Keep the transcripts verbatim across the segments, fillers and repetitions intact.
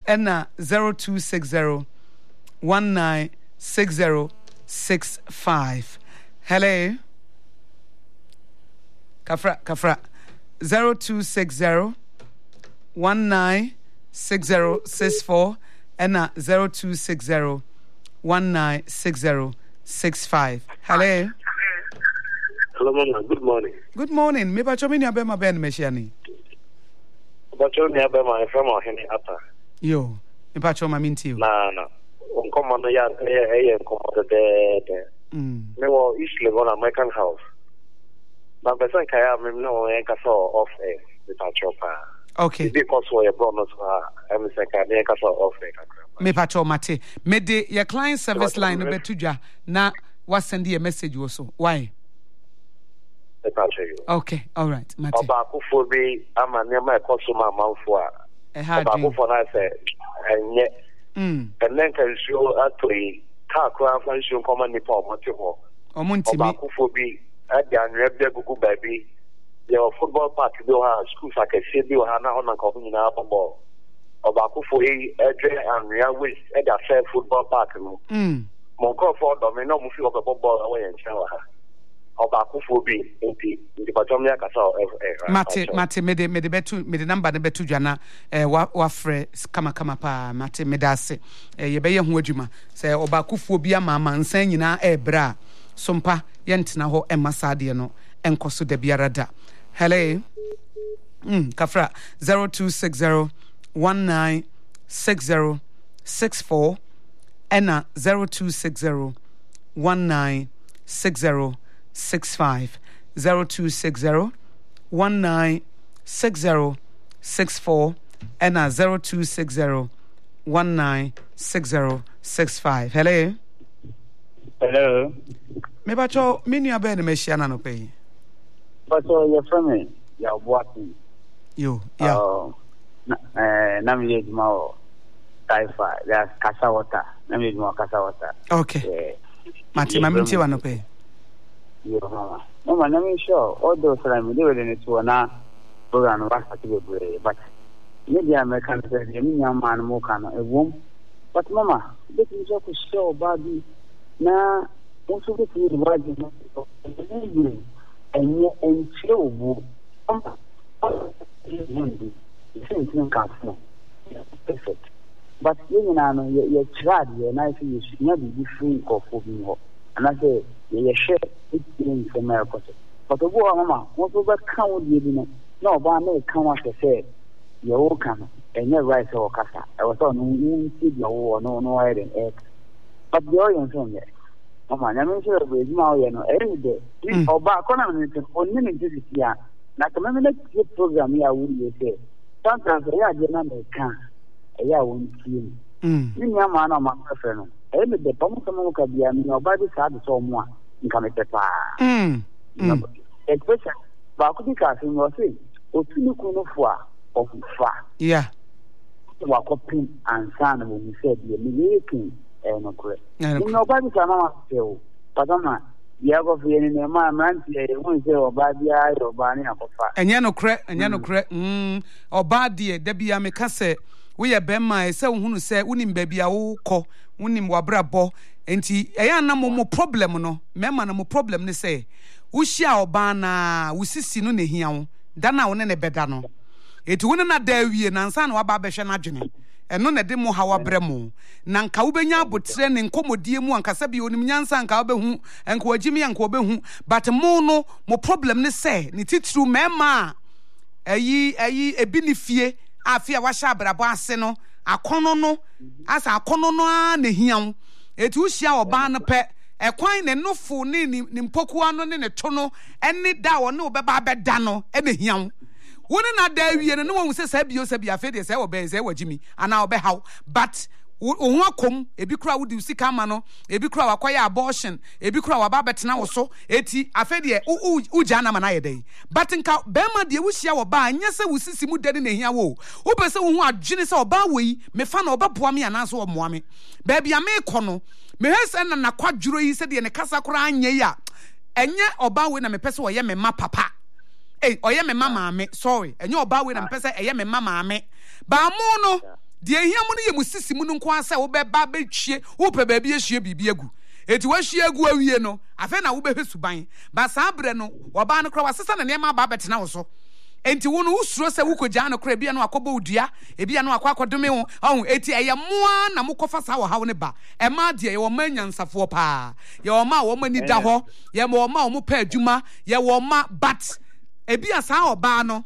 Ena zero two six zero one nine six zero six five. Hello. Kafra Kafra zero two six zero one nine six zero six four and zero two six zero one nine six zero six five. Hello. Hello, Mama. Good morning. Good morning. Me bacho mini abema ben meshiani. Bacho ni abema from Ohene Ata. Yo, me bacho ma minti yo. Na na. Unkomo no ya eh eh unkomo de de. Mm. Me wo East Legon American House. Na person kaya me no en kaso off eh me bacho pa. Okay. Because we are brought us I'm saying kaya kaso off eh. Me bacho mate. Me de your client service line no betudwa na wa send a message also. Why? Okay, all right. Mate. Oba akufo bi ama nema e koso ma manfo a. Oba akufo na say enye. Mm. Enen kan show atoi ka kra fan show koma nipa omote ho. Omontimi. Oba akufo bi ade anwe bi gugu baby. Your football park bi ha school akese bi ha na ona ko nyina ball. Oba akufo yi edre anwe waste e da fair football park no. Mm. Mon ko for do me no mu fi oba ball away en chan wa ha. Oba akufo bi enti ndi patom ya kasa eh mate mate me de me de betu me de number de betu dwana eh wa wa frɛ kama kama pa mate me da se eh ye be ye ho adwuma sɛ oba akufo bi ama ama nsan nyina eh bra sompa ye ntena ho emasade no enkoso da biara da. Hello. Mm kafra zero two six zero one nine six zero six four ena zero two six zero one nine six zero six five zero two six zero one nine six zero six four and a zero two six zero one nine six zero six five. Hello. Hello. Me bacho mini abe ne meshiana no pay. Bacho your friend ya working. Yo, yeah. Oh. Eh na me juma o taifa ya kasa water. Na me juma kasa water. Okay. Mati ma minti wa no pay. Yo mama. Mama na me sure all those time they were in it to na program was to but maybe American say me man mo kana e wom. But mama, this is just to show body na also to the body na and and show bu. Perfect. But you know you tried you na if you should not be free of me. And I say you share it in America. But the war, mama, what over count you know? No, but I may come out to say, you can, and your rights or cassa. I was on you see your war, no, no, I didn't act. But the audience on there, mama, I'm sure with now, you know, every day, or back on a minute, on minute, yeah. Not a minute, your program, yeah, would you say? Sometimes I did not can, I won't see you. You know, man, I'm a friend. Every day, Pomoka can be a nobody sad so much. Nkame pepa mm especially ba ku dika sin wo se o tunu kunu fo a of fa yeah wa ko pin ansa na mo se bi me yekin e no kure ni no ba bi sama se o padama ya go fi ni ma man ti e won se o ba bia yo ba ni akofa enye no kure enye no kure mm oba de da bia me ka se wo ye bemma e se wo hunu se wonim ba bia wo kɔ wonim wabrabɔ enti eya na mo problem no mema na mo problem ne say wo hia oba na wo sisi no ne hia wo da na wo ne ne beda no eti wo ne na da awie na nsa na waba behwe na adwene eno na de mo hawa bre mo na nka wo benya abotre ne nkomodie mu anka sabi onim nyansa nka wo behu enka wagimi anka wo behu but mo no mo problem ne say ne titru mema ayi ayi ebi ne fie afia wa sha brabo ase no akono no asa akono no a ne hia wo eti ushia oba no pe ekwan ne nofo ne ni mpoku ano ne ne to no ene da wo ne obeba beda no ene hian woni na da wie ne won se sa bio sa bia fe de se wo be se wagimi ana obe haw but wo ho akom ebi kura wo di usika ma no ebi kura wakoya abortion ebi kura waba betena wo so eti afe de u jana ma na ye dai but nka be ma de wo hia wo ba anya se wo sisi mu dade ne hia wo wo be se wo ho adwene se oba wei me fa na obaboa me ana so wo moa me ba bia me kɔ no me hesa na na kwadwuro yi se de ne kasa kora anya ya enye oba wei na me pese wo ye me ma papa eh oye me mama me sorry enye oba wei na me pese eye me mama me ba mo no de ehia mu no ye musisi mu no nko asa wo be ba be hwie wo pe ba bi ehwie bibi agu eti wa hwie agu awie no afa na wo be hwesuban ba saa bre no wo ba no kra wasesa na nema ba betena wo so enti wo no usuro se wo kogya no kra bia no akobo odua ebia no akwa akodome wo ohun eti eye moa na mokofa sa wo hawo ne ba e ma de ye wo manyansafo pa ye wo ma wo mani da ho ye wo ma wo pa adwuma ye wo ma but ebia sa oba no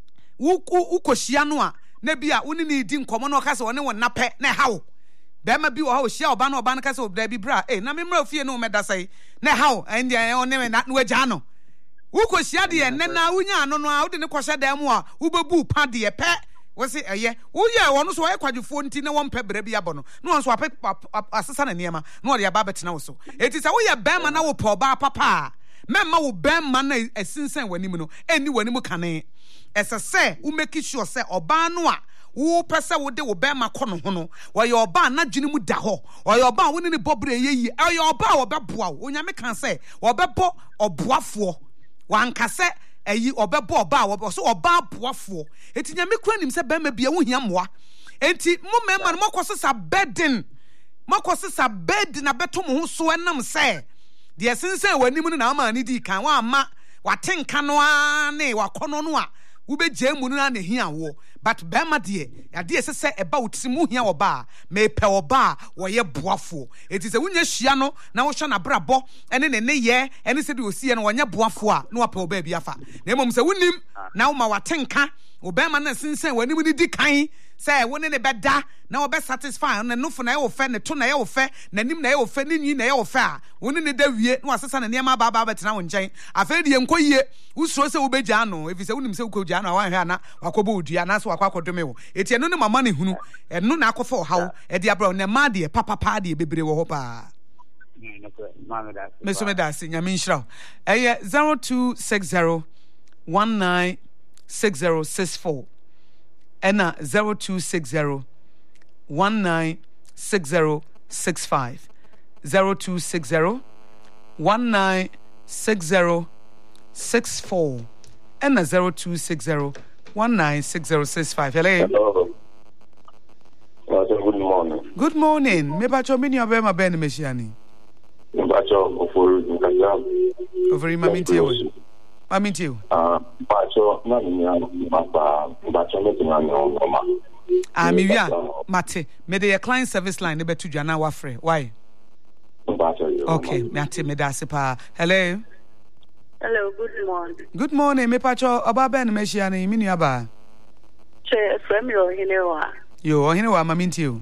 wo ukohia no a na bia wo ne ne di nkomo no ka se wo ne wo napɛ na hawo be ma bi wo hawo hia oba no oba no ka se wo da bi bra eh na me mra ofie no me da sai na hawo endi e ne na wagya no Uko shia de ne na unya ano no a wo de ne kwhye da mu a wo bebu pa de pe wo se eye wo ye wo no so ye kwadwefo nti ne wo mpa bra bi abo no no won so apɛ asesa na niema no wo de aba betena wo so eti sa wo ye bema na wo pa oba papa memma wo bema na esinsen wani mu no eni wani mu kane ese se wo make sure se oba no a wo pese wo de wo bema kɔ no ho no wo ye oba na dwene mu da ho wo ye oba wo ne ne bobre yeyi wo ye oba wo beboa wo onyame kan se wo bebo oboafo wankase ayi obebo oba wo so oba boafo enti nyame kura nim se bema bia wo hia moa enti mo mema no makosesa burden makosesa burden na beto mo ho so enam se de sensen wani mu na ama ni di kan wa ama watenka no a ne wakono no a wo begye mu no na hia wo but bema de ya de sese eba wotisi mu hia oba me pe oba wo ye boafo enti se wunya hia no na wo hwa na brabo ene ne ne ye ene se de osie no wonya boafo a na wape oba bia fa na emom se wunim na wo ma watenka wo bema na sensen wani mu ni di kan se wo ne ne beda na wo be satisfy na nufo na ye wo fe ne to na ye wo fe na nim na ye wo fe ne nyi na ye wo fe a wo ne ne da wie na wasesa na niam aba aba betena wo nchen afa de enkoyie usuro se wo begya no efi se wunim se wo kogya no wan hwe ana wakobo odua na so wakwa akodome wo eti eno ne mama ne hunu eno na akofa ohawo e de abra ne ma de papa pa de bebre wo ho pa meso me da se nyame nhyira eye zero two six zero one nine six zero six four Ena zero two six zero one nine six zero six five zero two six zero one nine six zero six four Ena zero two six zero one nine six zero six five. Hello. Hello. Good morning. Good morning. Me bacho mini obema ben meshiani. Me bacho ofuru nkaya. Ofuru maminti ewe. Maminti ewe. Ah, bacho na ni papa bacho me tuna no mama. Ah, mi wia mate. Me the client service line ne betu dwa na wafre. Why? Bacho yo. Okay, me ate me da sepa. Hello. Hello, good morning. Good morning. Me pacho oba ben meshiani mini aba. Che from your hinewa. Yo, hinewa maminti ewe.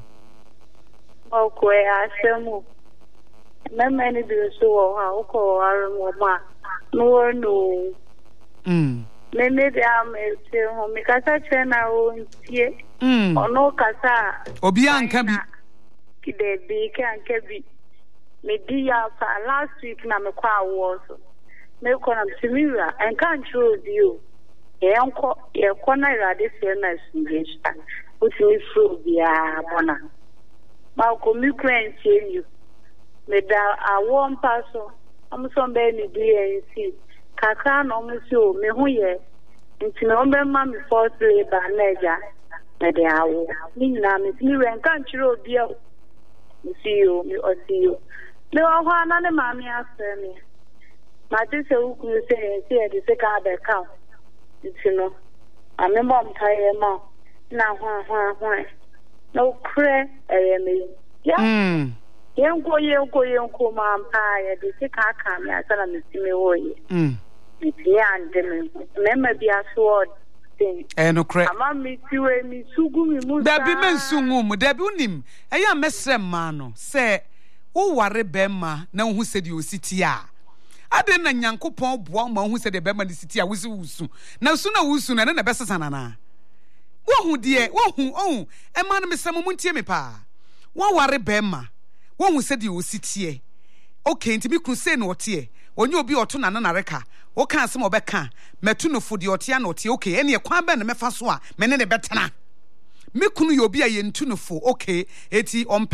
Okwe asemu. Me many do so ha uko armo ma. No no. Mm. Me me dia me se ho me kasa che na o ntie. Mm. Ono kasa. Obi anka bi. Kide bi ke anka bi. Me di ya fa last week na me kwa wo so. Me ko na simira en kan chiro di o. E enko e ko na irade se na sungesha. O ti mi fro bia bona. Ma ko mi kwen tie me da awon paso amuso be ni D N C kaka no muso me hu ye nti na ombe ma mi first labor naja me de awo ni na me mi ren kan chiro bia mi see you mi o see you me wa hwa na ne ma mi ase me ma ti se u ku se se e de se ka be ka nti no a me mom taye ma na hwa hwa hwa no kre e me ya Mm. Yenko yenko yenko mampa ya de se ka ka me asala me sime woye. Mm. Ti ande me mema bi aso thing. Eh no kre. Ama mi tiwe mi sugu mi musa. Dabi mensungu mu dabi unim. Eya mesre ma no se wo ware bema na hu se de ositi a. Ade na Nyankopon boa ma hu se de bema de siti a wusu wusu. Na su na wusu na na besesa na na. Wo hu de wo hu oh e ma no mesre mo muntie me pa. Wo ware bema wo hu se de ositi. Okay, nti bi kru se no ote. Onye obi oto na na reka. Wo kan se mo beka. Metu no fo de ote na ote. Okay, ene e kwan be na mefa so a me ne ne betena. Me kunu ye obi a ye ntu no fo. Okay, eti ompe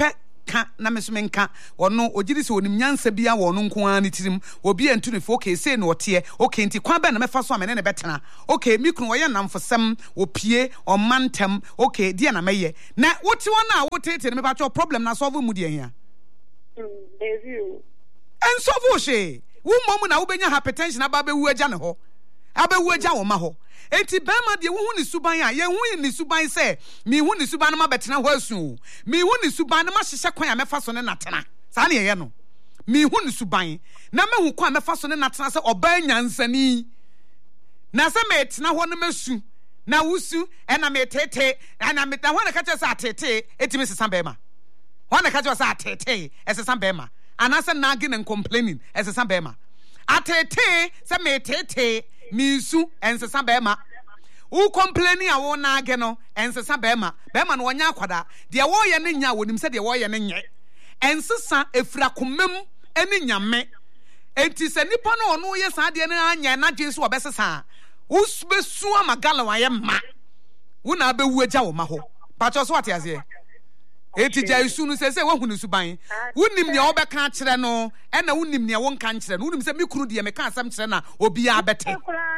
ka na me so menka wono ogiri se onim nyansa bia wono nko an tirim obi antu ne fo okay say no ote okay nti kwa ba na mefa so amene ne betena okay mikru wo ye namfosem opie omantem okay dia na meye na wote wona wote te me ba cho problem na solve mu dia hia mm ezu en solve she wo mom na wo benya hypertension aba be wu agya ne ho aba wu agya wo ma ho enti bema de wo hu ni suban a ye hu ni suban se mi hu ni suban ma betena ho asu mi hu ni suban ma hyehye kwan a mefa so ne natena sa na ye no mi hu ni suban na me hu kwan mefa so ne natena se oba nyansani na se me tena ho ne masu na wusu e na me tete na me da ho na ka che sa tete etimi sesa bema ho na ka che sa tete esesa bema anase nagging and complaining esesa bema atete se me tete misu ensesa bema u complaining a wo na age no ensesa bema bema no wonya akwada de wo ye ne nya wonim se de wo ye ne nye ensesa efira komam eni nyame enti se nipa no ono ye sa de ne anya na dwe so obesesa u besu amagala wa ye ma wo na abewu agya wo ma ho pacho so ate ase eti ja isu no se se wo hunu suban wonim ne obeka kire no e na wonim ne wo nka kire no wonim se mikuru de me ka asam kire na obi a bete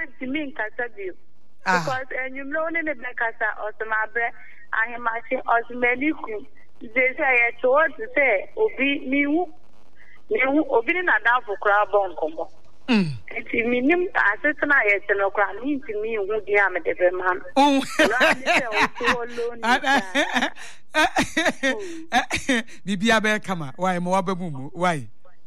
because enyum no ne ne bekasa osmabre ahemachi osmeliku ze say e to say obi miwu miwu obi na danfo kra bon kombo mm enti minim asetna ye teno kra ni enti mi hu di am de be man oh bibia be kama why mo wababu mu why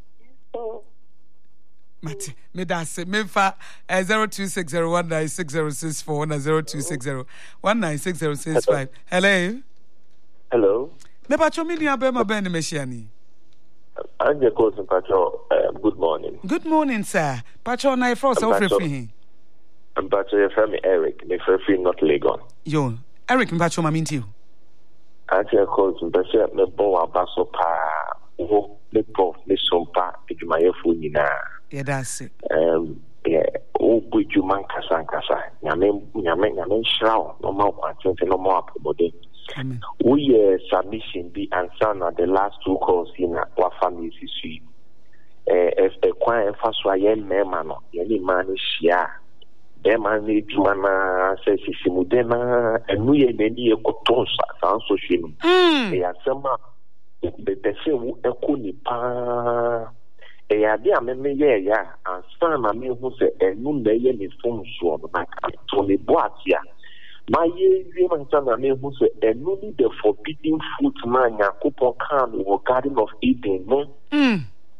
Mate, me da se me fa zero two six zero one nine six zero six four na zero two six zero one nine six zero six five. Hello. Hello. Me pa cho me ni abema ben me shiani. I'm your cousin Pacho. Uh, good morning. Good morning, sir. Pacho na ifro so free. I'm Pacho, your friend Eric. Me free not Legon. Yo, Eric me Pacho ma minti you. I'm your cousin Pacho me bo abaso pa wo me prof me sompa edumayefo nyina. Yeah, that's it. Um, yeah, oh, would you man kasa kasa? Nyame, nyame, nyame shroud. No more content, no more apobode. We uh, submission be answered at the last two calls in our family issue. Eh, if the choir first why yen memano, any man is share. Them man need to man says simudena and we any a cotonsa sounds so shame. They are some the same echo nipa. E ade a me ye ya ansa na me hu se enu na ye ni fom so no na ka to ne bo atia ma ye wie man sa na me hu se enu ni the forbidden fruit na Yakobon kan wo Garden of Eden no mm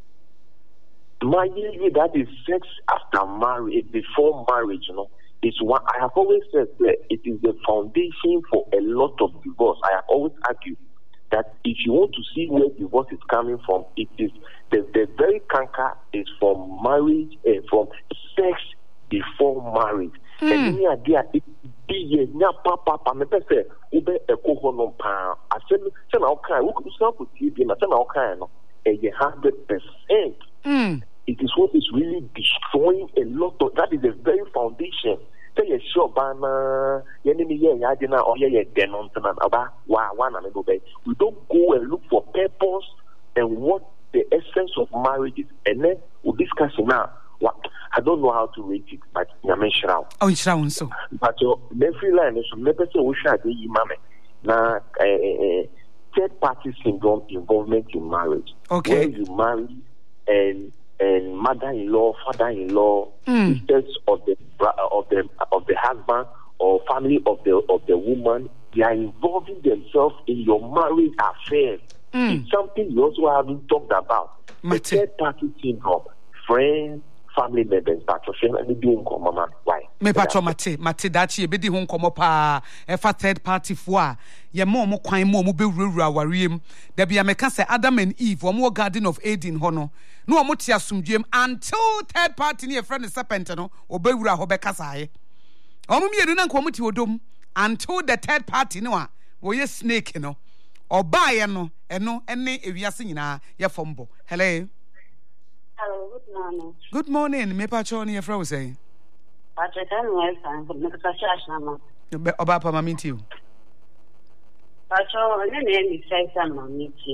ma ye that is sex after marriage before marriage no is what I have always said that it is the foundation for a lot of divorce. I have always argued that if you want to see where divorce is coming from, it is the, the very canker is from marriage and uh, from sex before marriage. Mm. And any idea it be a nya papa papa me say ube e ko ho no pa asem say na okan we could start with you na say na okan no e one hundred percent. Mm. It is what is really destroying a lot of that is the very foundation. Say you sure bana ye ni ye ya di na o ye ye denon na aba wa wa na me go be we don't go and look for purpose and what the essence of marriage is, and then we discuss it now. What I don't know how to rate it, but nyame shraw oh shraw so but your every line is never say we shall dey mame na third party syndrome involvement in marriage. Okay, where you marry and and mother-in-law, father-in-law, mm. sisters of the of the of the husband or family of the of the woman, they are involving themselves in your marriage affairs. Mm. It's something you also haven't talked about. Mate. The third-party syndrome, friends, family members, patrocian, and the doing mama. Why? Me patro mate, mate dachi e bedi hon komo pa e fa third party fo a ye mo mo kwan mo mo be wurura wariem da bia me ka say Adam and Eve wo mo Garden of Eden ho no no mo tia sumdwem until third party ne friend serpent no obewura ho be kasae omo mienu na nko mo ti odom until the third party no a wo ye snake no obaye no eno ene ewiase nyina ye fombo. Hello. Hello, good morning. Good morning. Me patro ni efra wo say. Patro kan we san me ka shash na ma. Oba pa ma minti you. Patro ne ne mi say san ma minti.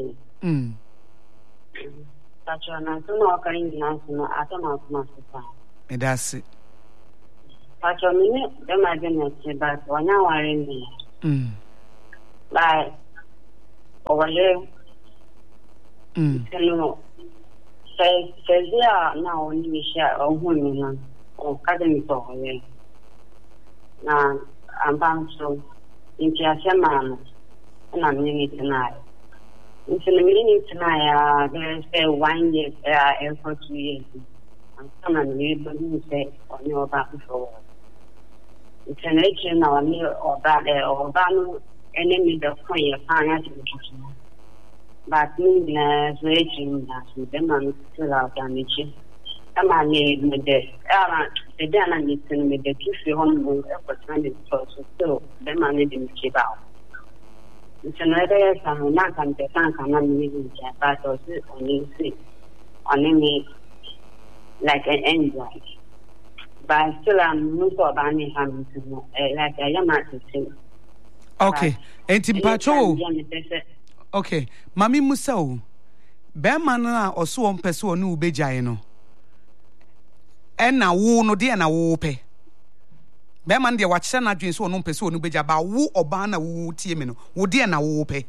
Mm. Patrona, so no occurring in answer, no, I don't know much of time. And that's it. Patrona, they might be not, but one hour in me. Mm. Like, over here, Mm. you know, says, says, yeah, now only we share a woman or cousin for you. Now, I'm bound to into a shaman, and I'm meaning tonight. Into the meaning tonight, there's a one year, uh, for two years. I'm coming to you, say, or you about before. It's an agent or near or bad or bad enemy the point of financial. But me, as raging as with them, I'm still out on the chin. I'm a name with the the dynamics and with the two home opportunity for so the money didn't keep out. It's another some not on the tank and I'm using that, but also on you see on me like an angel. But still, I'm not so bad. Like I am at the same. Okay, and Timpacho. Okay, Mami Musao. Bearman or so on person who be giant. And now, woo no dear, now woo pay. Bearman, dear, watch Sana dreams or no person who be about woo or banner woo teamino, woo dear, now woo pay.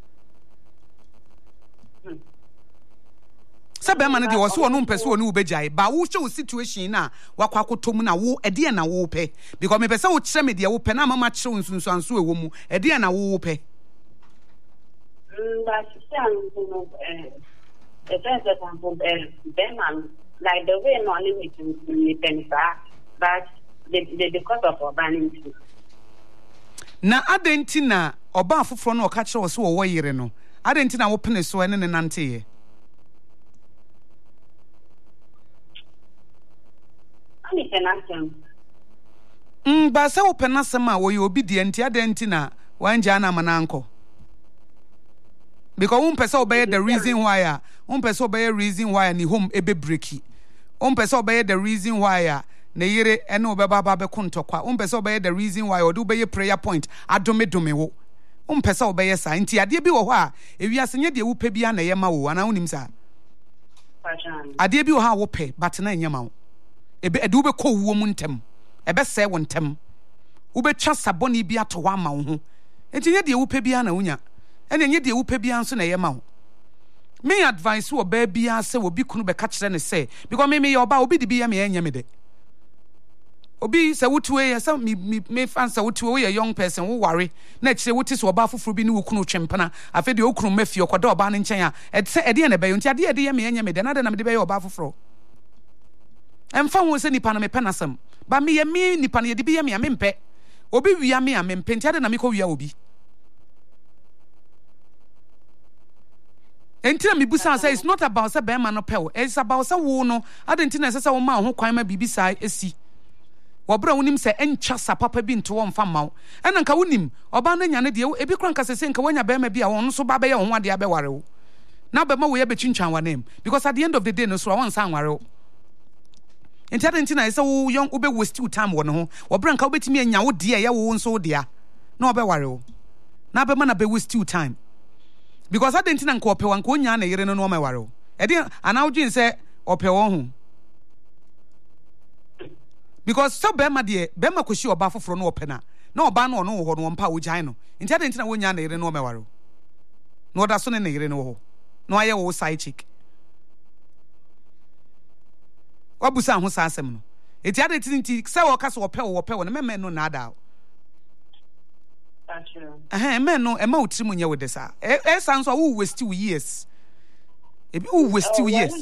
Sabemana de was one person who be jay, but who show situation now, Wakako Tomuna woo, a dear, now woo pay. Because me person would send me the open ama much soon soon so and so a woman, a dear, now woo pay. But the first example, Bearman, like the way no limit in the but the because of urbanity. Na adentina oba afoforo na oka kire so wo yire no adentina wo pene so ene ne nante ye Ani penasem mm ba se wo penasem a wo ye obi die nti adentina wanja na mananko because one person obey the reason why one person obey reason why ni home ebe breaki one person obey the reason why ne yire ene obeba ba be kontokwa one person obey the reason why odu obey prayer point adome dome wo one person obey sa nti ade bi wo ho a ewiase nye de wo pe bia na ye ma wo ana wonim sa ade bi wo ha wo pe but na nye ma wo ebe ade wo be ko wo mu ntem ebe se wo ntem wo be twa saboni bi ato wa ma wo ho nti nye de wo pe bia na wonya ene nye de wo pe bia nso na ye ma wo me advice wo ba bia se wo bi kunu be ka kire ne se because me me ye oba obi di bia me enya me de obi se wotuwe ya se me me fan se wotuwe wo ye young person wo ware na kire wote se oba foforo bi ne wo kunu twempana afi de okunu mafie okoda oba ne nchen a e se ede ye na be yo nti ade ede ye me enya me de na de na me de be ye oba foforo emfa wo se nipa na me penasem ba me ye me nipa na ye de bi ye me a me mpe obi wia me a me mpe nti ade na me ko wia obi Entina mi busa say it's not about say be man no pew. It's about say wo no. Adentina say say wo ma ho kwan ma bibi sai esi. Wo bra wonim say encha sa papa bi nto wo mfa mawo. Ena nka wonim oba na nya ne de ebi kran ka say nka wanya be ma bi a won so ba be ye ho ade abe ware wo. Na be ma wo ye be chinchan wa name because at the end of the day no so won san ware wo. Enti adentina say wo young wo be waste time wo no ho. Wo bra nka wo betimi anya wo de ye wo nso wo de a. Na obe ware wo. Na be ma na be waste time. Because I didn't think ope wan ko nya na yire no no meware e dey ana odwin say ope won hu because so be ma de be ma koshi oba foforo no ope na na oba no no ho no mpa wo gyan no nti I didn't think wo nya na yire no meware no oda so ne na yire no ho no aye wo side chick obusa ho sa asem no enti I didn't think say wo ka so ope wo ope wo na meme no na ada Eh men no e ma utri munye wo de sa e e san so wo waste two years e bi wo waste two years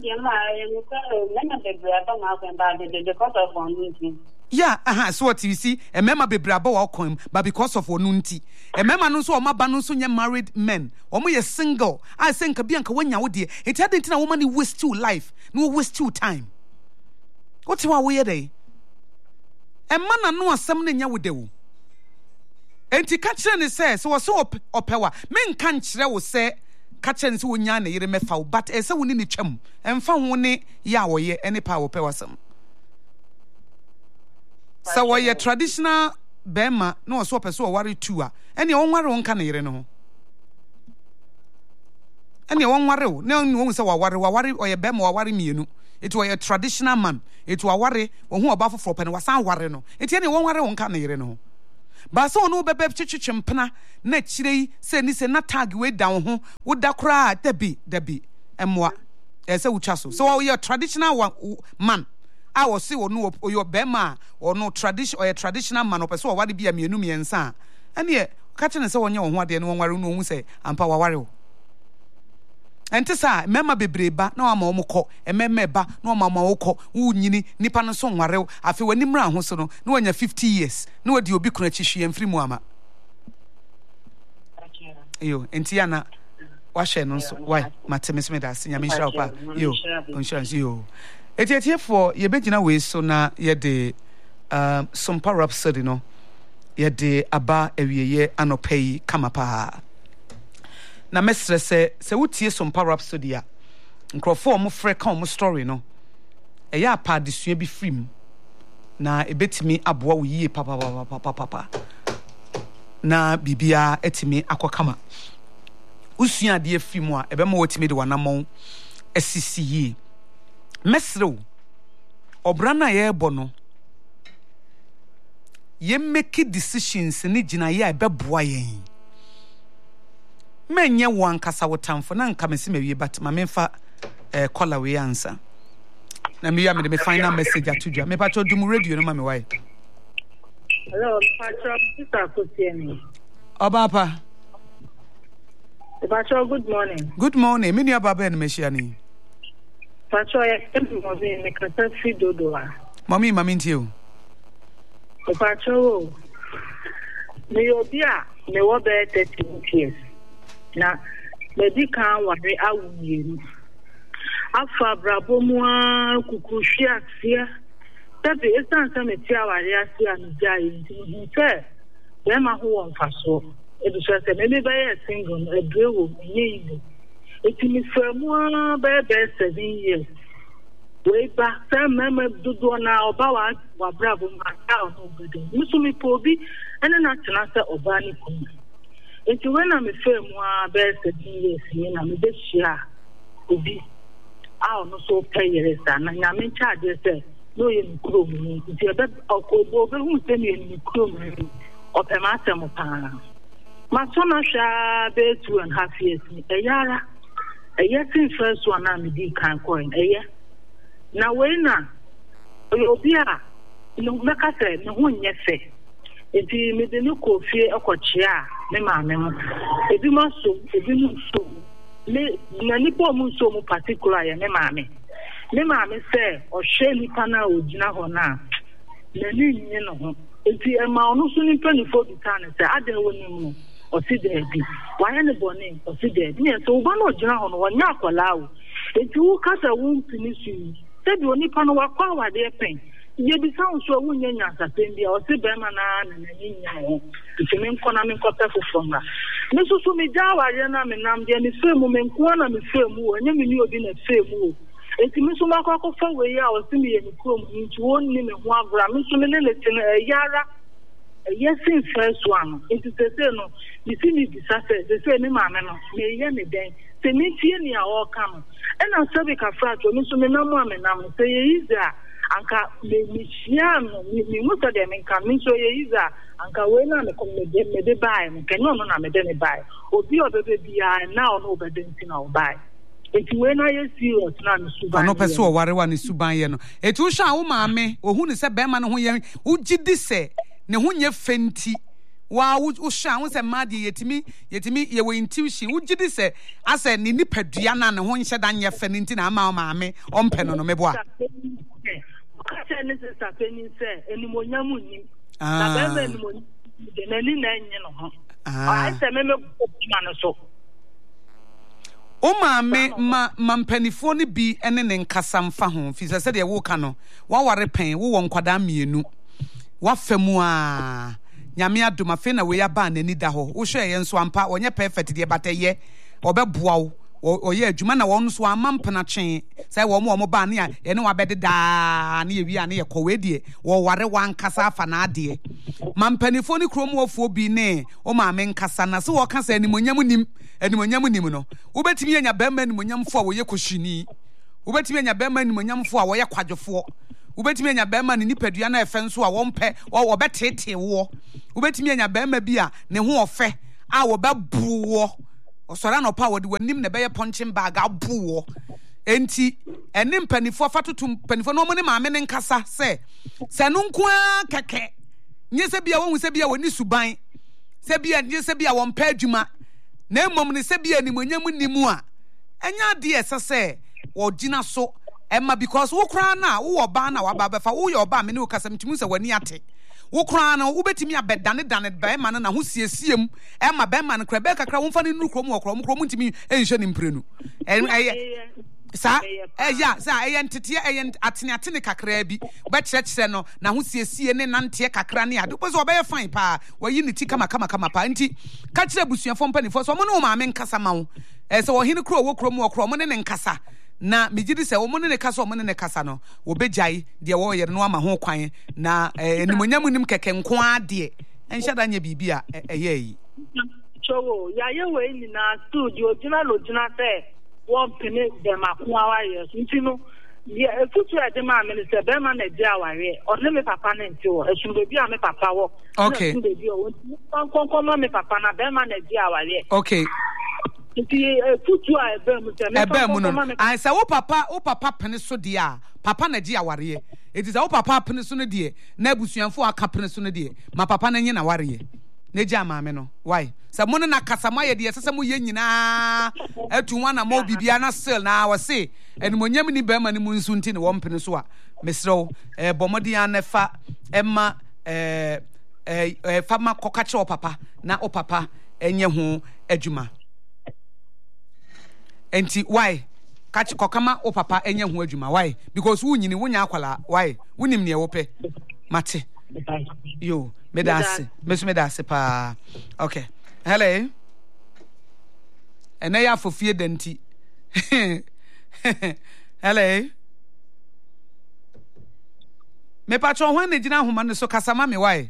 yeah aha so what you see e mema bebraba wa kom but because of onunti e mema no so o maba no so nye married men o mo ye single I say nka bi anka wanya wo de it had ntina woman ni waste two life no waste two time what wa wo ye dey e ma na no asem na nya wo de wo enti ka kire ne se so wo so opewa men kan kire wo se ka kire ne se wo nya na yire mefa wo but e se wo ni ne twam emfa ho ne ya wo ye ene pa wo pewa sam so wo ye traditional bema no wo so person wo ware two a ene wo ware won ka na yire no ho ene won ware o na won se wa ware wa ware oye be ma wa ware mienu it was a traditional man it was ware wo hu oba foforo pe ne wasan ware no enti ene won ware won ka ne yere no ba so no bebe chichichimpena na chirei se ni se na tag we down ho wo da kra dabi dabi emwa e se wucha so so we traditional one, man I was see no your bema or no tradition or a traditional man or person what be a mienu miensa and ye catching so on your one day no one ware no say ampa wa ware ente sa mema bebreba na wa ma omko emema ba na wa ma okọ wo nyini nipa no so nware afi wani mra ho so no na wanya fifty years na wadi obi kuna chihwe mfiri mu ama yo enti yana wa hye no so why matemisme da nya me shira opa yo insurance yo etiatie for ye begina we so na ye de um some power rhapsody no ye de aba awieye anopai kamapa na mesre se se wotie some power rhapsody a nkrofo mo frɛ ka mo story no ɛyɛ apa desua bi film na ebetimi aboa wo yie papa papa papa na bibia etimi akokama usua de film a ebema wotimi de wanamon asisi yie mesrew obrana ye bono ye make decisions ni gina ye abeboa yen menye wan kasa wotamfo na nka mesi mawie but ma memfa eh caller we answer na me ya me me final message atudwa me patcho dum radio no ma me why hello patcho sister Kotieni Obapa patcho good morning good morning me ni ababa en mehia ni patcho ya kempi mo be me kasa fi dodo a mami mami ntio patcho me obi a me wo be thirty years na bedi kan ware awuye afa brabo mu kukuhwi asia tabe esansa metia ware asia njaye nti be ma ho won faso edu so se me be ye single edrewo nye ibu etimi famu be be seven years we ba sama me dudu na oba wa wa brabo ma ta no gede musumi pobi ene na tena se oba ni kum enti when am famu a be seven years ni na me be hia obi a no so payere sa na nya me charge se no ye nkuro mu nti ebe okobo be hu se ni nkuro mu opema asem pa ma so na sha be two and a half years ni eyara eyetin first one na me di kan coin eye na we na obi a no meka se me hu nye fe enti me de no kofie ekochia me ma me mo ebi ma so ebi mu so me na nipo mu so mu particular ya me ma me me ma me se o hwe nipa na ogina ho na na ni nyi no ho enti e ma onu so ni twenty-four bi tan se adan woni mu o si de bi wa ya ne boni o si de bi so uba na ogina ho no wonya akola wo enti wo kasa wo ntini su se bi oni pa no wa kwa wa de pen ye bi sa so wo nya nya sa pen bi o si be ma na na ni nya ho enti me nkona me nkota fofo ma me so so me ja wa ye na me nam de ni femu me nko na me femu o nya me ni obi na femu o enti me so makwa ko fa we ya o si me ye ni krom nti won ni me ho abra me so me le le tin yara yes in first one enti se se no ni si ni bisa se se ni ma me no me ye ni den se ni tie ni a o ka no e na so be ka fra to me so me na mo me na mo se ye iza anka me mi chia no mi mu so de me ka mi so ye iza anka we na me ko me de me de bai me ke no no na me de me bai obi obebe bia na o no obede nti na o bai eti we na ye serious na me suban no pese o ware wa ne suban ye no eti wo hwa wo maame ohun ne se be ma ne ho ye wo gidi se ne ho nye fenti wa wo hwa wo se ma de yetimi yetimi ye wo intuition wo gidi se ase ne nipadua na ne ho nhye da nye fe nti na ama maame o mpe no no mebo a kacha ne se sa peni se enimonya mu ni na be be enimonya de na ni na enye no ho a se me me ko ma no so o maame ma mampanifo ne bi ene ne nkasa mfa ho fi se de wo ka no wa ware pen wo won kwada mienu wa famu a nyame adoma fe na we ya ba nani da ho wo hwe ye nso ampa onye perfect de bateye obeboa wo oye adwuma na won so amampena twen say wo mo mo ba ne a ene wa bede da ne ewi ane ye kowe die wo ware wan kasa afa na ade mampanifo ne krom wofo bi ne o ma me nkasa na se wo kasa animonyam nim animonyam nim no wo betimi anya ba ma animonyam fo a wo ye koshini wo betimi anya ba ma animonyam fo a wo ye kwadwofo wo betimi anya ba ma ne nipadua na efe nso a wo mpe wo betete wo wo betimi anya ba ma bi a ne ho ofe a wo babu wo osora no pa wo de wanim ne beye punching bag abu wo enti ene mpanifo fatoto mpanifo no mo ne maame ne nkasa se se no nko a keke nye se bia wo se bia woni suban se bia nye se bia wo mpa adwuma na emom ne se bia nimonyam nimu a enya de ese se wo gina so emma because wo kra na wo oba na wa ba befa wo ye oba me ne wo kasa mtimu se wani ate wo kra na wo betimi abedane dane ba ma na ho siesiem emma ba ma no kra be kakra wo mfa ne nu krom wo krom krom ntimi enhwe ne mprenu eh sa eh ya sa eh ntete eh atene atene kakra bi ba kyerɛkyerɛ no na ho siesie ne nante kakra ne ade bozo obeye fine pa wayi ne ti kama kama kama pa nti ka kyerɛ busuafo mpanifo so mo ne wo maame nkasa ma wo eh sɛ wo hene kro wo krom wo krom mo ne ne nkasa na mejidi sɛ wo mo ne ne kasa wo mo ne ne kasa no wo begyae de wo yere no ama ho kwan na animonyam nim keke nko ade enhya da nya bibia ɛyɛ yi chowo ya ye we ni na studio jina lo jina te won pene dem akwa wa ye nti no ye efutu e de ma minister be ma na dia aware onne me papa na nti wo esun be bia me papa wo okay esun be bia wo kon kon kon me papa na be ma na dia aware okay nti efutu a ebe mu te me ebe mu no an say wo papa wo papa pene so dia papa na dia aware eti say wo papa pene so no die na abusuanfo aka pene so no die ma papa na nyi na aware na gya maame no why say mo na kasama ye de sese mo ye nyina atu wana mo bibia na sel na wo se enimonyam ni be ma ni mu nsu nti ne wo mpene so a mesrew eh bomodi anefa emma eh eh fama kokache o papa na o papa enye ho adwuma enti why catch kokama o papa enye ho adwuma why because wu nyini wunya akwala why wunim ne wo pe mate yo medase mesu medase pa okay hello ena ya fofie denti hello me patron hwan na gina homa ne so kasama me why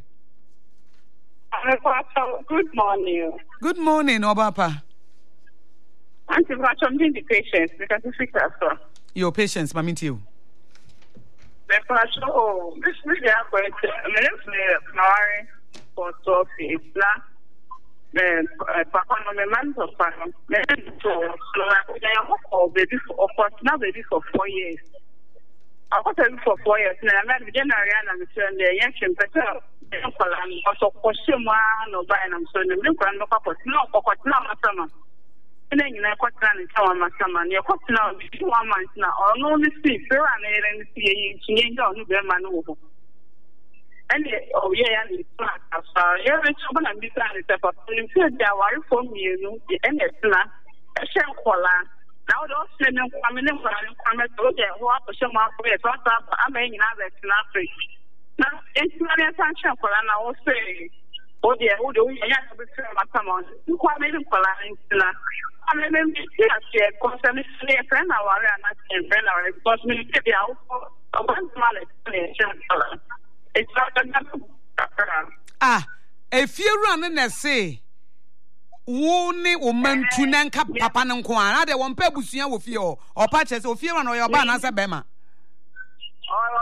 good morning good morning obapa Auntie Patron, need the patience because you fix that so. Your patience, mami too. The Patron, oh, this is the point. My name is Mary for Sophie. The Papa, my man, for Papa. My name is so baby for now, baby for four years. I got a for four years. Now I'm not January and I'm saying the young better. Also, question one or by and I'm saying the new grand look up for no, for what now, summer. Na nyina kwatana ne tawa masama ne kwatana bi one month na ono ne si fere na ere ne si yi tinye nja onu be ma no wo ene o ye ya ni plan asa ye re choba na bi plan se pa ni fi da wari fo mienu e ene tna e hye nkola na o do se ne kwame ne kwame ne kwame to je ho a hye ma ko e to ta ama nyina be tna free na entna ne san hye nkola na o se o de o de o ya ya be fere masama kwame ne nkola ntna I mean, yes, concerning a friend, our and friend, our because we be out a one small explanation. It's not ah, if you run in a say, Wone woman to Nanka Papa and Kwan, they won't pay Busia with you or patches of fear on your ban as a bema. Oh,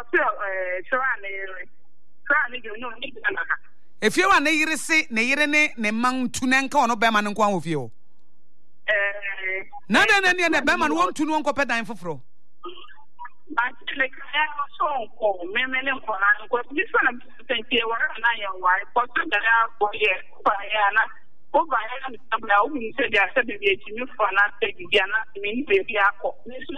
if you are near say, Nayrene, Nemang to Nanka or no Beman and Kwan with you. Na na na na be man won tu no nkopɛ dan foforo ba like so ko me me le ko na ko bi so na tenti e wa na ya wa ko so da ya ko ye pa ya na ko ba ya na tabla o mi se dia se bi e ti mi fo na se bi dia na mi ni be bi akọ ni so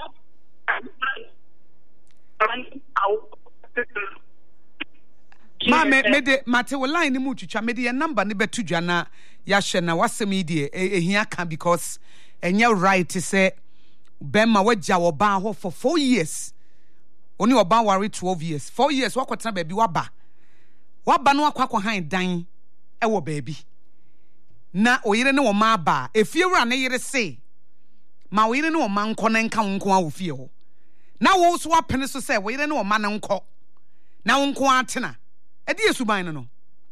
ma me me de mate wo line ni mu twitwa me de your number ne betu dwa na ya hye na wasem yi de ehia ka because enya right say bema wagya wo ba ho for four years oni oba ware twelve years four years wakotena ba bi waba waba no akwakọ han dan e wo ba bi na oyire ne wo ma ba efie wura ne yire se ma wo yire ne wo man nko na nka wo nko a wo fie ho na wo so apene so say wo yire ne wo man nko na wo nko atena e de yesuban no no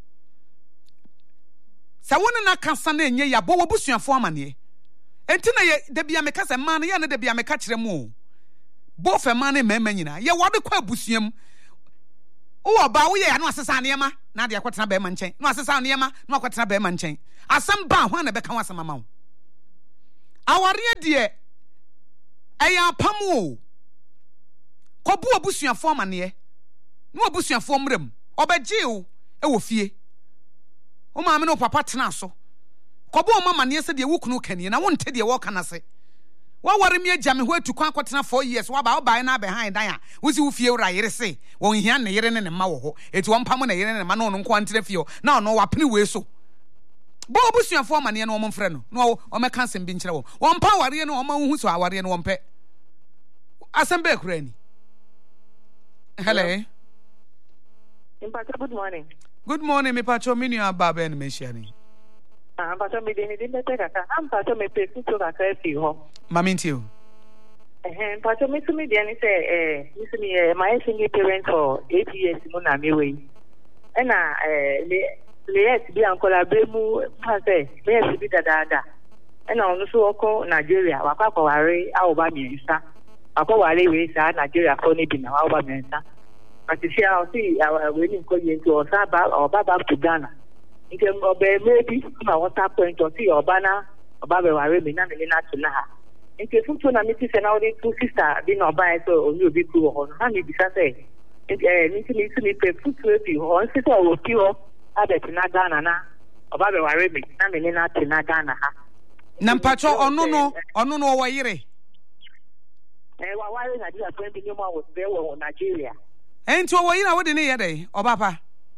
sa wo ne na kasa na enye ya bo wo busuafo amane enti na ye da bia meka se man ya ne da bia meka kire mu bo fe man ne mema nyina ye wo de kwa busuam wo ba wo ye ya no asesa ne ma na de akwetena be ma nchen no asesa ne ma no akwetena be ma nchen asem ba ho na be ka wasem ma wo aware de eya pam o kobu obusuafo amane no obusuafo mrem obeje o e wo fie o ma me no papa tena so kobu o mama ne se de wukunu kanie na wonte de wo kana se wa ware me agya me ho atukwan akotena four years wa ba wo ba na behind dan a wo si wo fie wura yere se wo hia ne yere ne ne ma wo ho eti wo mpam ne yere ne ma no no nko antene fie na no wa pene we so bo obusuafo amane no wo mfre no no o me kansem bi nkyere wo wo mpa ware no o ma hu so aware no wo mpe asem be kura ni hello Impacho, good morning. Good morning, me pacho mini ababa en mesiani. Ah, pacho me deni deni te kaka. Am pacho me pe kuto kaka e fi ho. Mami ntio. Eh, pacho me sumi deni se eh, me sumi eh, my single parent for eight years mo na me we. E na eh le le et bi ankola be mu pa se me e bi dada dada. E na onu so oko Nigeria, wa kwa kwa ware a oba mi nsa. Akwa ware we sa Nigeria ko ni bi na wa oba mi nsa. But you see, I'll see, I'm waiting for you to or back to Ghana. You can obey maybe my WhatsApp point or see your banner or Baba Waremi, not in that to Naha. In case you turn a meeting and all the two sisters did not buy so you'll be cool on honey because I need to need to be paid food to you or sister will kill other to Ghana or Baba Waremi, not in that to Ghana. Nampacho or no no or no no waire. And why is I just going to be more with there in Nigeria? Enti wo yira wo de ne yede obapa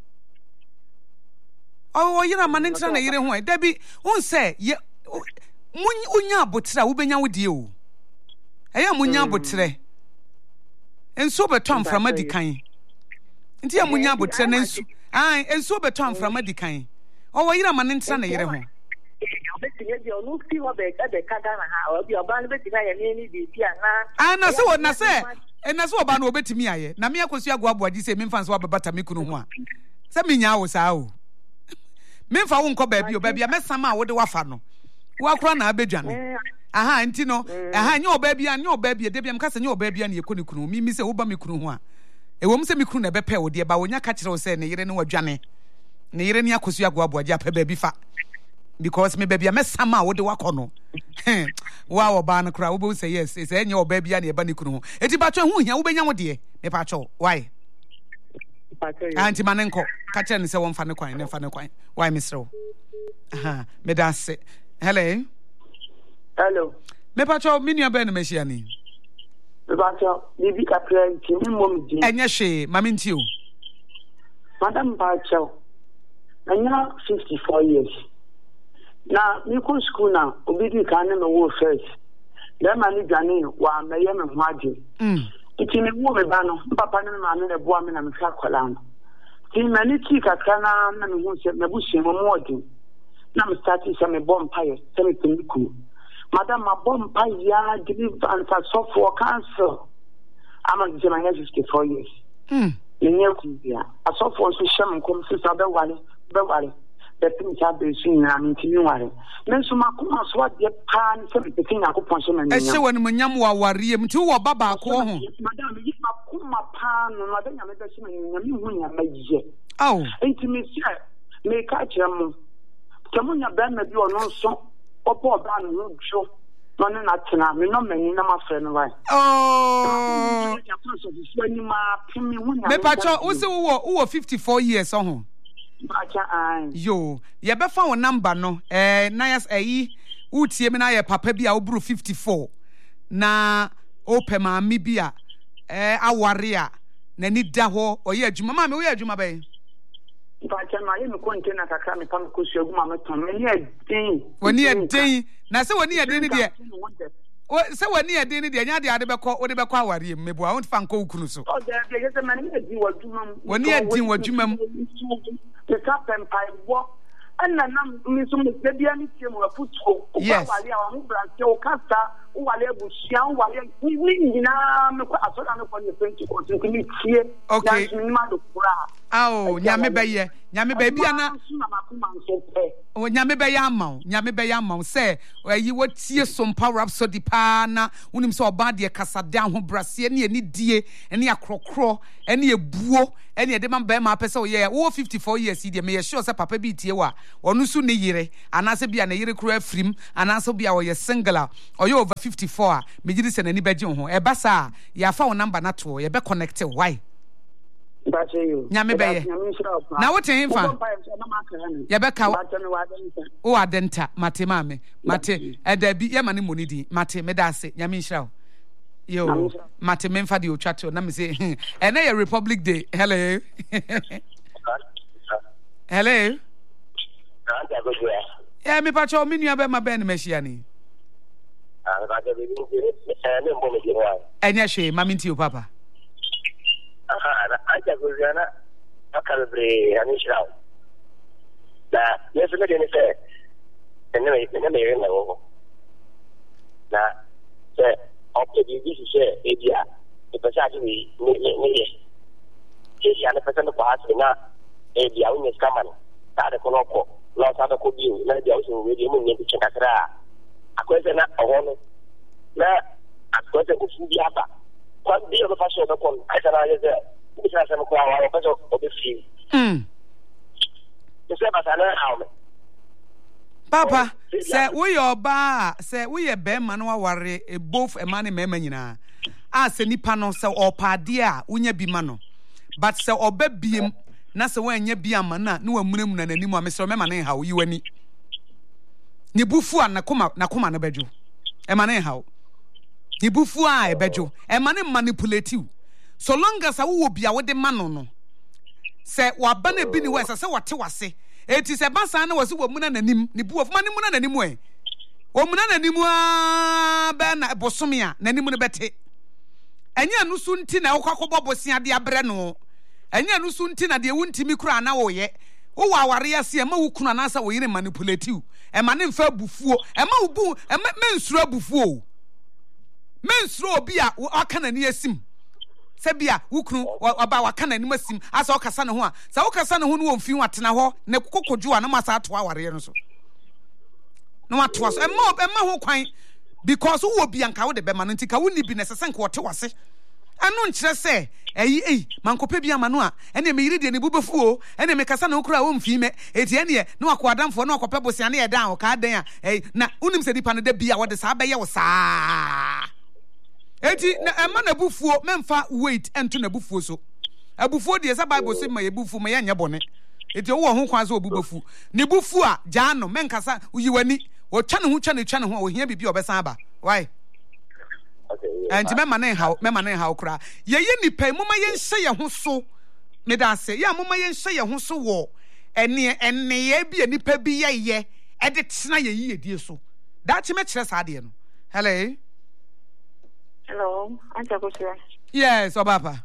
o wo yira manentra na yire ho da bi won say ye munya abotra wo benya wo die o eya munya abotre enso beton from adikan enti ya munya abotre na enso ai enso beton from adikan o wo yira manentra na yire ho ah na se wo na se ena so oba na obetimi aye na me akosu agwa aboadi se me mfa so ababata me kunu ho a se me nya wo saa o me mfa wo nko baabi o baabi a mesama wo de wafa no wo akora na abedwane aha enti no aha nya obaabi a nya obaabi de biam kasa nya obaabi a na yekoni kunu mi mi se wo ba me kunu ho a ewo m se me kunu na bepe wo de ba wo nya ka kire wo se ne yire ne wadwane ne yire ne akosu agwa aboadi apa baabi fa because me baby mesama wo de wakono wa wo ba no kra wo be say yes say enye wo baby na e ba ne kunu ho eti ba twa hu hia wo benya wo de me pa twa why anti manenko ka kire ne se wo mfa ne kwan ne mfa ne kwan why misro aha me da se hello hello me pa twa me nua ba na machia ni me pa twa bibi ka kra nti me mom di enye hwe mame nti o madam pa twa anya fifty-four years na mi ko school na obi di kan na wo first dem ani dwane wa meye me ho age mm iti ni wo me ba no papa ne ma ne bo am na me fa kwala no ti mani ti kakra na na me hu se me bu se mo modin na me start se me bomb pie se me tiniku madam ma bomb pie ya give and so for cancer am on the man fifty-four years mm ni ku ya aso for so shem kom sister be wale be wale the things have been seen and continuing. Mensu makuma so what the pan so the thing akopon so man. E se wonu munyam wa ware mti wo baba ko ho. Madam yi makuma pan no na nya me be so man nyam hu nya maye. Aw. Enti me sia me ka kire kemu nya ba ma bi ono so opo ba no jo. No na tena me no mani na ma fre no why. Oh. Me pacho wo se wo wo fifty-four years ho. Yo, ye be fa wo number no eh na yas eh utie me na ye papa bi a oburu fifty-four na ope ma mi bi a eh aware a na ni da ho oye adwuma ma me wo ye adwuma ba yi pacha ma ye me container kakra me pam ko su aguma me ton me ni edin woni edin na se woni edin ni de o se woni edin ni de nya de ade be ko wo de be ko aware me bo a won fa nko ukunu so o de de se ma ni edin wadwuma woni edin wadwuma the captain by walk and nam misum the Biani team or put so yes o kasa o wale busia o wale we nyina me kwa aso na ko ne twenty ko tin kini tie okay ma do kura awo nyame beye nyame be bia na o nyame beye amaw nyame beye amaw se ayi wotie sompa rhapsody pa na wonim se oba de kasa de ho brase ne ani die ne akrokro ne ebuo ne de man be ma pese o ye wo fifty-four years de me ye sure se papa bi tie wa onu su ne yire anase bia ne yire kro afrim anase bia wo ye single o ye over fifty-four me gidi se nani beje ho e ba sa ya fa wo number na to ye be connect why nyame beye na what in fa ye be ka o adenta mate mame mate eda bi ye mane monidi mate me da se nyame nhira yo mate me mfa de o twato na me say e na ye Republic Day hello hello yeah me pa cho me nua be ma be ne machia ni ah ba de bi ni mbo me je wa enya hwe mame nti o papa aha aja gozana akalebre anishraw da yesu me deni se ene me ene me yena wo na se opte di di se edia e pesa ti ni ni ni ke ya ne pesa no kwa se na edia wo ni scaman ta de kono ko lo sa de ko bi na dia wo so we di mo ni bi chakara akwese na ohono na akwese ko fu bi aba kwa bio lo fashion da kon ai sana ye ze bisa sama kwa wa pa so obisi mm se ba sana hawo papa se we your ba se we ye be ma no waware e both e ma ne mema nyina a se nipa no se opade a unya bi ma no but se oba biem na se wanya bi ama na na wamunemu na nanimu a mesro mema ne hawo yiwani ni bufu a na koma na koma na badwo e ma ne hawo ni bufu a e badwo e ma ne manipulative so long as a wo bia wo de ma no no se wa ba na bi ni we se se wote wase eti se basa na wase wo mu na nanim ni bu of ma ne mu na nanim e wo mu na nanim a ba na bosome a nanim no bete enya no su nti na wo kwakobo bosia de abre no enya no su nti na de wuntimi kura na wo ye wo wa aware ase e ma wo kunu na asa wo yire manipulative e ma ne mfa bufuo e ma wo bu e ma mensuro bufuo mensuro obi a aka na ni asim sebia wukunu oba waka na anim asim asa okasa ne ho a sa okasa ne ho no womfi watena ho ne kokodwo a na masa ato aware no so no ato so e ma e ma ho kwan because wo bi anka wo de be ma no ntika wo ni bi ne sese nka wote wase anu nkyere se eyi ei mankope bi ama no a ene me yiri de ne bubefuo ene me kasa ne okura wo mfi me eti ene ne wakọ adamfo ne wakọpe bosia ne ye dan o ka dan a ei na unim se dipa no da bi a wo de sa be ye wo saa eti na ema na bufuo memfa wait ento na bufuo so abufuo de esa bible say ma ye bufuo ma ye nya bone eti wo ho kwan so obubefu ne bufuo a gya no menkasa uyiwani wo twa ne ho twa ne twa ne ho wo hia bibi obesan aba why enti mema ne hawo mema ne hawo kra ye ye nipa moma ye nhye ye ho so me da se ya moma ye nhye ye ho so wo ene ene ye bi nipa bi ye ye e de tena ye yi edie so da chi me kire sa de no hello hello anta ko sira yes obapa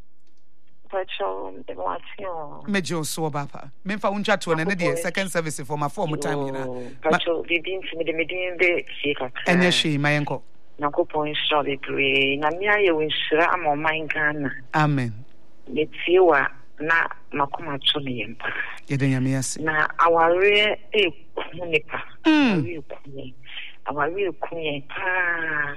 pacho de watio mejo so obapa me fa uncha to ne de second service for my form time ina pacho bibin fi de medin be sika enya hwe mayenko Nakopon so bebre na me aye wonhyira ama man Ghana amen metie wa na makoma to ne yempa yede nyame ase na aware eku nipa aware eku aware eku yen pa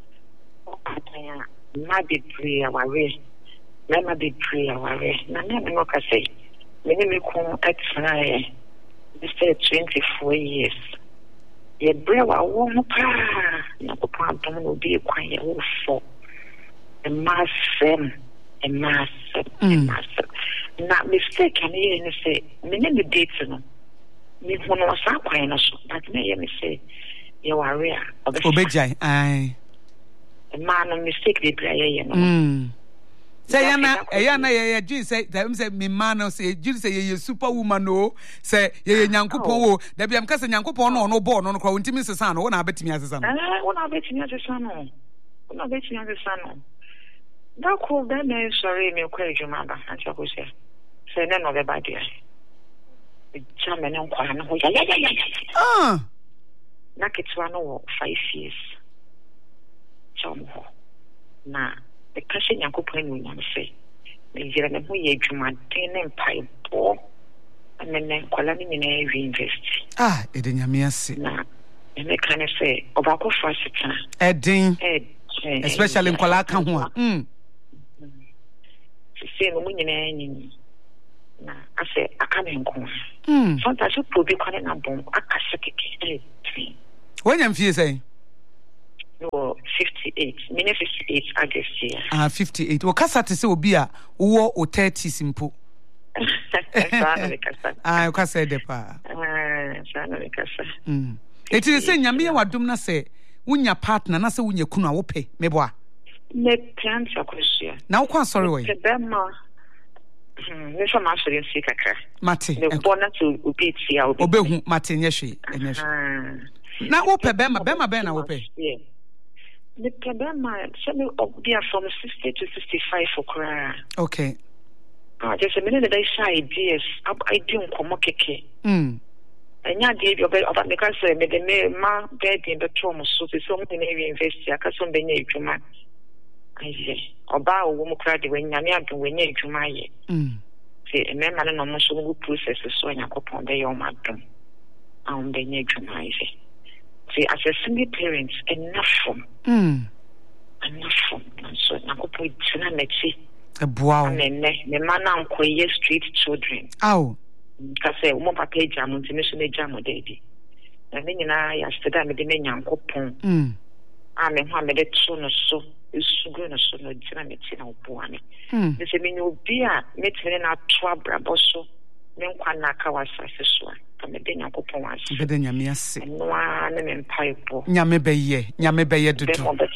ya ma bebre aware na ma bebre aware na me no ka say me ne me ku extra e this twenty-four years ye brewa wo no pa na ko pa don no bi kwan ye wo fo e masem e masem e masem na mistake ani ye ne say me ne me date no me hono sa kwan na so but me ye me say ye ware a obejai ai e ma no mistake de bra ye ye no mm say yana yana ye ye jin say them say me man no say jin say ye superwoman no say ye nyankopon wo da bia mka say nyankopon no no bo no no kwa ntimi sesa no wona betimi asesa no eh wona betimi asesa no wona betimi asesa no da ko da me sorry me kwa ejuma ba ancha ko say say na no be ba dia German and Kwana. Ah, Naketwano five years. Chomo. Na the cashin yanko pen when you say. The German who ye Juma ten and pipe poor. And then Kolani in a university. ah, it in Yamiasi. Na, and they kind of say, Obako Fasita. Edding, Ed, especially in Kolaka. Hmm. Say, no winning. Na, I say, I can't go. Hmm. Sometimes you could be calling a bomb. I can't say, when I'm saying, no, fifty-eight, minute fifty-eight, August year. ah, fifty-eight. Well, Cassa to say, will be a war or thirty simple. Ah, you can say the pa. Hmm. It is saying, Yamia, what do not say, when your partner, not say when you couldn't open, maybe. Me plans a question. Now, quite sorry, way. Hmm, this one master in Sikaka. Mate, the bonnet to be here. Obe, Mate, Yeshi, and Yeshi. Now, open Bema, Bema, Bena, open. Yeah. The Bema, send me up there from sixty to sixty-five for cry. Okay. Ah, just a minute that I shy ideas. I don't come okay. Hmm. And ya gave your bed about the cancer, made the ma bed in the trauma, so the so many university, I can't some benefit to man. I say, about woman cried when you are doing it to my year. Say, a man, I don't know, so good processes so I go upon the young madam. I'm the near to my say. See, as a single parent, enough from. Enough from. So I go put Tsunami. A wow. And then the man now queer street children. Oh. Because I won't pay jam on the mission jam or daddy. And then I yesterday I made a man young coupon. I'm a Hamid son or so. Is going to so no dynamite in Buani. The same you be a meeting in our twelve braboso, then Quanaka was a from the dinner coupon was. But then Yamiasi. No one in pipe. Yamebeye, Yamebeye do.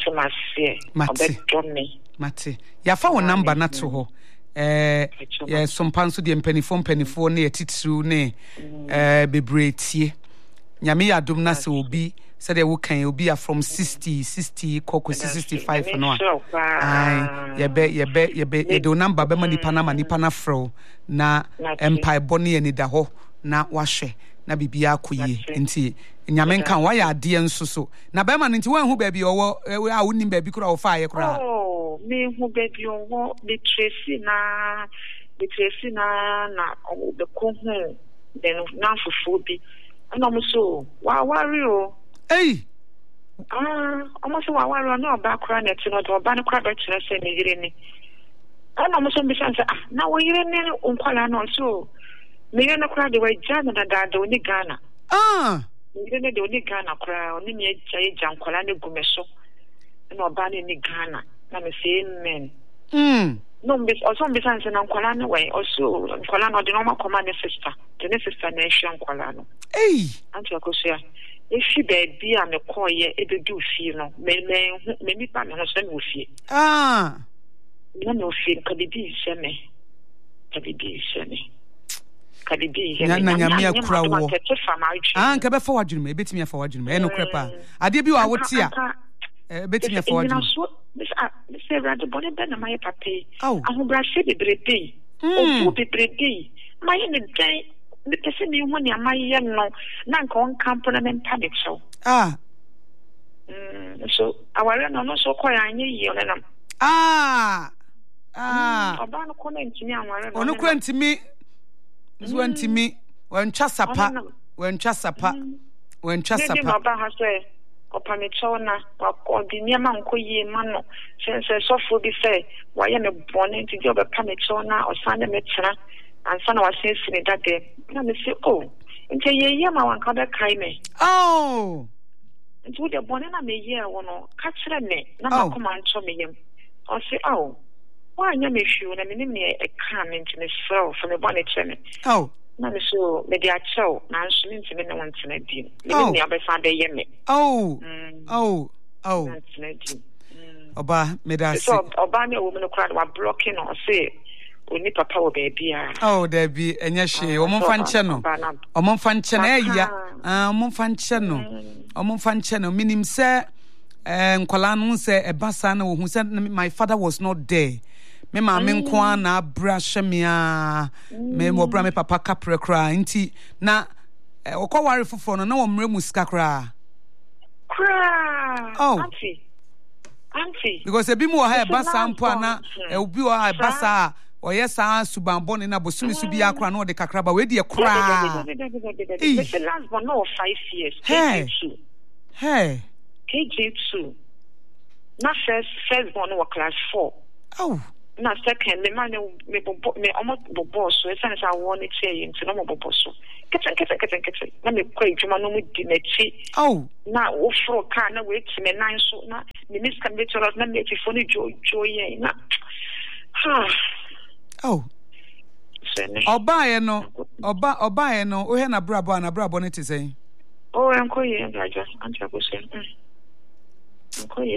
Mate, Johnny. Mate, ya fa one number not to ho. Eh, yeah, some pounds to the penny phone penny for near titsu ne, eh, be breatie. Yami adumna se will be. Said they will can be from sixty, sixty, coco sixty-five for no. Aye, ye bet, ye bet, ye bet, ye do number be money panama ni panafro na empire bonnie and idaho na washe na bibia kuye inti nyamenka why are dear and so na beman into one who baby or I wouldn't baby could or fire cry. Oh, me who baby or the Tracy na the Tracy na na the coon then now for food be and almost so why worry. Hey. Ah, almost one hour no background at no ban crab at say me. And almost be saying, ah, now we're in Unqualan also. Me and a crowd the way Jan and that the only Ghana. Ah, we didn't the only Ghana crowd, only me a Jan Colani Gumeso, and no ban in Ghana. I'm saying men. Hmm. No, Miss also besides an Unqualan way, also Colano, the normal command sister, the sister nation Colano. Hey, Until Cosia. If she be a McCoy, it do feel no, maybe by no son will see. Ah, no feel could it be semi? Could it be semi? Could it be Nanya crowd? Ah, can be forward you may bet me forward you may no crepa. I did you, I would see a bit me forward you. Miss Rather Bonnet than my papi. Oh, I will brush it pretty. Oh, be pretty. My in the day. The person you want your my young no, non con component panic so. Ah. So our no so quite a year on them. Ah. Ah. About no comment to me, or no quent to me. Went to me when Chasapa, when Chasapa, when Chasapa has said, or Panichona, or the near man could ye mano, since a soft would be say, why am I born into job a Panichona or Sunday Metzana? And son was saying that day. And I say, oh, until ye hear my one color cry me. Oh, it's with a bonnet and a year one or catch a me. Now come on, show me him. I'll say, oh, why you make sure that me a come into the cell from the bonnet channel. Oh, no, so maybe I show now she means to me no one's in a deal. Oh, never found a yemmy. Oh, oh, oh, Oba, Meda, so Obama woman who cried while blocking or say. Only papa will be oh, there be a yashi, or Monfan channel, or Monfan channel, ah, Monfan channel, or Monfan channel, meaning, sir, and Colano said a basano who said my father was not there. me ma me nko na abra hwemia me mo bra me papa kapre kra nti na okoware foforo no na wo mre mu sika kra kra oh auntie auntie because ebi mu ha e basa mpo ana e obi o ha basa oye sa subambo ne na bosumi su bi akra na o de kakra ba we de kra this last one no five years hey hey K G two na first first born was class four oh na second me man me bobo me almost bobo so e say I want it say nti no bobo so kete kete kete kete na me kwa idwuma no mu di na chi oh na wo fro car na we ti me nan so na me miss can be told na me ti phone jo jo yen na ha oh oba ye no oba oba ye no o he na brabo na brabo ne ti say oh enko ye gaja anta ko say enko ye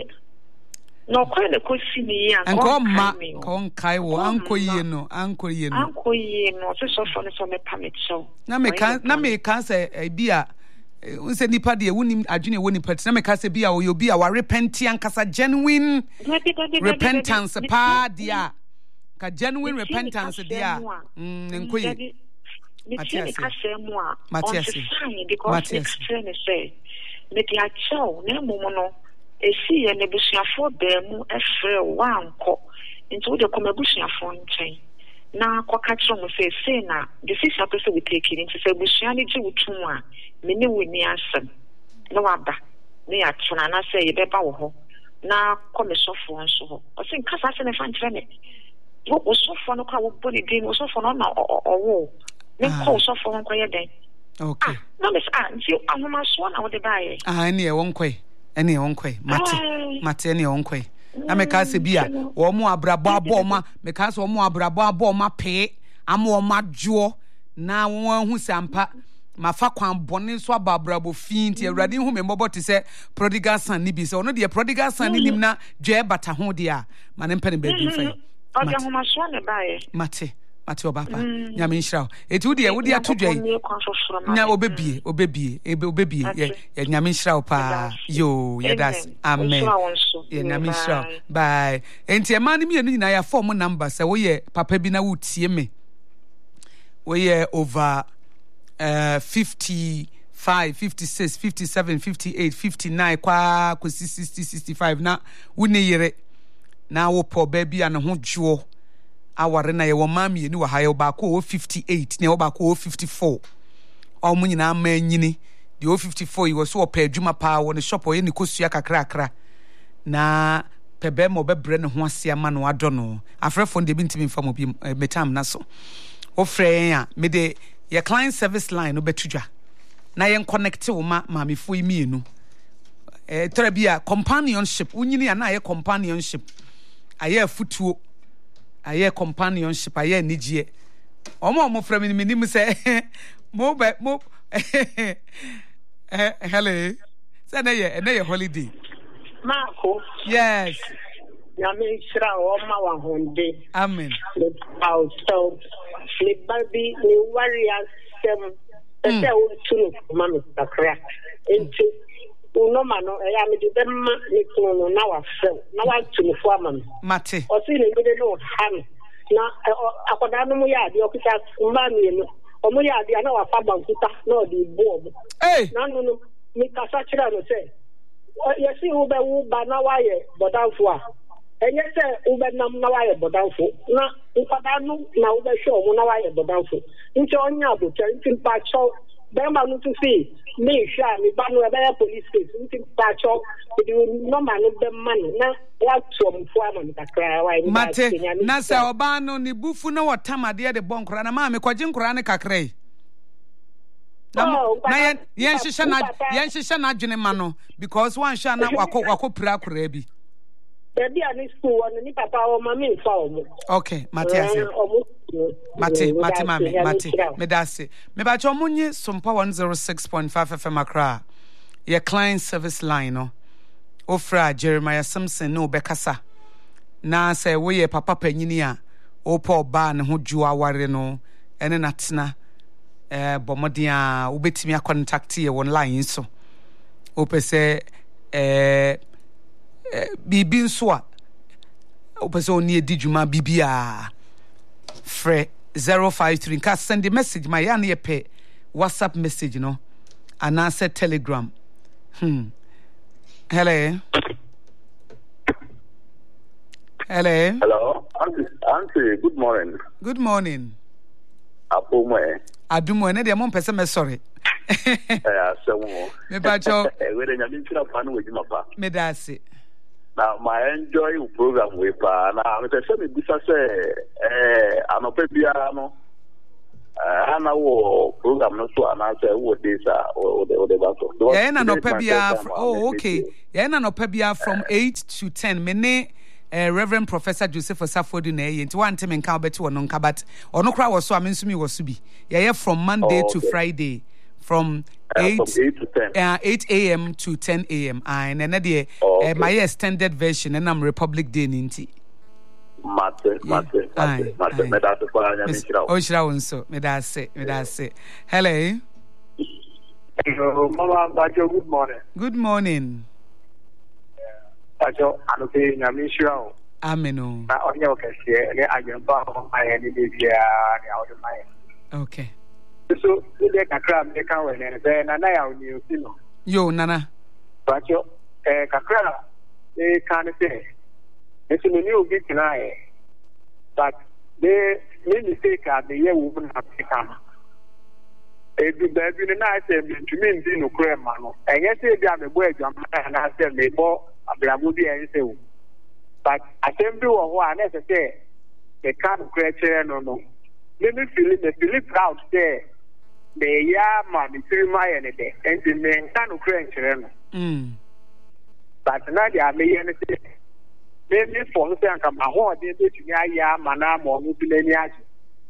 no kwa ne ko si ni ya anko ma ko nkai wo anko ye no anko ye no anko ye no so so for so me pa me cho na me kan na me kan say e bia unse nipa de wonim adwene wo nipa na me kan say bia wo yo bia wa repent ankasa genuine repentance pa dia ka genuine repentance dia mm enko ye Matias Matias because next train say me dia cho na momo no esi ye ne busuafo ba mu efre wanko nti wo de koma busuafo nchen na kwaka kire mo say say na decision person we take it nti say busua ne ji wutum a me ne woni asem na waba ne ya tuna na say ye beba wo ho na kome sofo nso ho o say nkasa se ne fa ntre ne wo sofo no kwa wo boni din wo sofo no na owo ne ko sofo nko ye den okay na me ah nti ahoma so na wo de bae ah ne ye wonkwe ene ye wonkwe mate mate ene ye wonkwe na me ka se bia wo mo abrabo aboma me ka se wo mo abrabo aboma pe ama wo madwo na wo hu sampa mafa kwan bone so ababrabo fi nti awrade hu me mbobot se prodigal son ni bi se ono de prodigal son ni nim na dwe bata ho de a ma ne mpene ba bi fa oga homa so ne bae mate mate obapa nya me nhyira eti wodi e wodi atodwa nya obebie obebie ebe obebie ye nya me nhyira pa yo ye das amen ye nya me nhyira bye enti e man mi enu nyina ya form number se wo ye papa bi na wo tie me wo ye over uh fifty-five, fifty-six, fifty-seven, fifty-eight, fifty-nine kwa ko sixty, sixty-five na woni yere na wo po ba bi an ho dwo aware na ye wo mami ni wa ha ye ba ko fifty-eight na wo ba ko fifty-four o mu nyina ma nyini de o fifty-four yi wo so pa adwuma pa wo ne shop o ye ni kosua kakra kakra na pebe mo be bre ne ho ase ama no ado no afrefo de bi ntimi mfa mo bi metam na so o frɛ a me de your client service line no betudwa na yen connect wo ma mamefo yi mienu eh terabia companionship unyini na aye companionship aye afutuo aye companionship aye nigye omo omo fra me nim se mo be mo eh hello say na ye na ye holiday Marco yes ya me shira o ma wa honde amen out so le baby le warriors sem ese o tunu mama sakra enti uno mano e ya me de ma ni tunu na wa fe na wa tunu fo amam mate o si le de no ham na akoda no mu ya de okuta mba mi no o mu ya de na wa fa bankuta na o de bo mo eh na no no mi kasa kira no se yesi u be u ba na wa ye bodanfo a enye se ube nam na waye bodanfo na nkwada no na ube show mo na waye bodanfo nti onya abocha nti pa cho be ma no to see me hwa me ba no e be police case nti pa cho di no ma no be man na wa tuom fo ama me kakra wa ni mate na se oba no ni bufu na wotamade de bonkora na ma me kwaje nkora ne kakra yi na yen yen hihye na yen hihye na adwene ma no because wan hwa na wako wako pra akora bi Baby ani school one ni papa o mama nfa o. Okay, Matias. Mate, mate mami, mate. Me dase. Me ba cho munye Sompa one oh six point five F M Accra. Your client service line no. Ofra Jeremiah Simpson no bekasa. Na say we ye papa panyini a opa oba ne ho dwo aware no ene natena eh bomodin a obetimi a contact ye online so. Opese eh bibi nso a opeso ni edi dwuma bibia frɛ zero five three ka send a message my ya na ye WhatsApp message no and answer Telegram. Hmm. Hello. Hello. Hello. Auntie, Auntie, good morning. Good morning. Apomo. Adumo ne de mo pese me sorry. Eh, asemo. Me ba cho. Eh, we de nyame ntira pa no we jima pa. Me da se. Now, my enjoy your program with pa na me pese me bisa se eh anope bia no. Eh ana wo program no so ana se wo dey sa o de o de ba so. Yeah, na no pe bia. Oh, okay. Yeah, na no pe bia from eight to ten. Me ne Uh, Reverend Professor Joseph Osafodi na ye nti wan tem nka obeti wono nka but ono kra wo so amensumi wo so bi ye ye from Monday oh, okay. to Friday from uh, eight from eight to ten uh, eight a.m. to ten a.m. and na de oh, okay. uh, my extended version and I'm Republic Day nti mate mate mate mate me da to kwa nya me kira o kira won so me da se me da se hello hello mama bajo good morning good morning Ajo anope nyame hira o ameno na onye okese ne agemba ho aye ni bibia ne awde mai okay so ile kakra me kan we ne be na na ya oni osino yo nana Ajo eh kakra e kan se esi me ni obi kinae but they me mistake a be ye wo na Africa e bi ba bi na se me ntumi ndi no kure ma no enye se bi a me bo adwama na se me bo abrabo bi en se wo but atem bi wo ho a na se se the can creature no no let me feel me feel proud there me ya ma mi tiri ma ye ne de en ti me kan creature no mm but na dia me ye ne se me me for se an ka ma ho de de tumi aya ma na mo mu bi ni aji